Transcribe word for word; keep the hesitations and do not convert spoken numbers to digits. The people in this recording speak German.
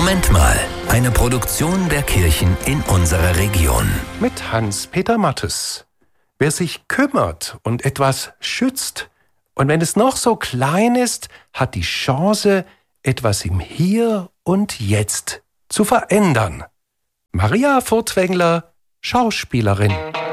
Moment mal, eine Produktion der Kirchen in unserer Region. Mit Hans-Peter Mattes. Wer sich kümmert und etwas schützt, und wenn es noch so klein ist, hat die Chance, etwas im Hier und Jetzt zu verändern. Maria Furtwängler, Schauspielerin.